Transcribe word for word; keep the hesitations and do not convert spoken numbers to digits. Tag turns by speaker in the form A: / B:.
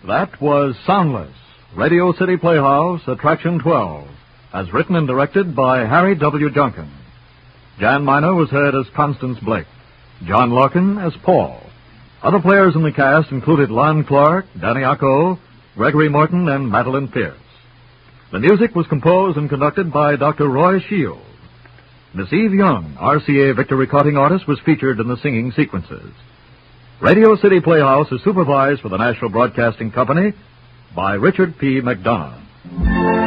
A: That was Soundless, Radio City Playhouse, Attraction twelve, as written and directed by Harry W. Junkin. Jan Miner was heard as Constance Blake, John Larkin as Paul. Other players in the cast included Lon Clark, Danny Acco, Gregory Morton, and Madeline Pierce. The music was composed and conducted by Doctor Roy Shields. Miss Eve Young, R C A Victor recording artist, was featured in the singing sequences. Radio City Playhouse is supervised for the National Broadcasting Company by Richard P. McDonough.